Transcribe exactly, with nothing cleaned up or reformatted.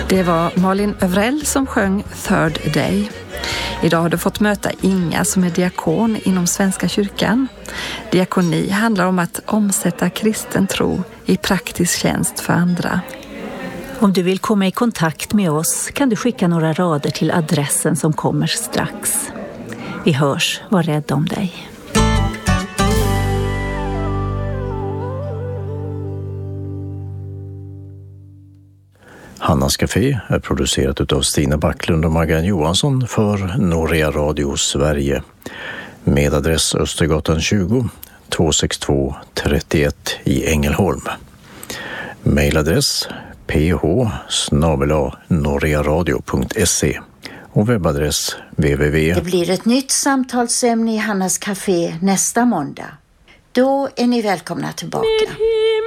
Det var Malin Övrell som sjöng Third Day. Idag har du fått möta Inga som är diakon inom Svenska kyrkan. Diakoni handlar om att omsätta kristen tro i praktisk tjänst för andra. Om du vill komma i kontakt med oss kan du skicka några rader till adressen som kommer strax. Vi hörs, var rädd om dig. Hannas Café är producerat av Stina Backlund och Maggan Johansson för Norea Radio Sverige. Med adress Östergatan tjugo, tvåhundrasextiotvå trettioett i Ängelholm. Mailadress ph snabel-a norearadio punkt se och webbadress www. Det blir ett nytt samtalsämne i Hannas Café nästa måndag. Då är ni välkomna tillbaka.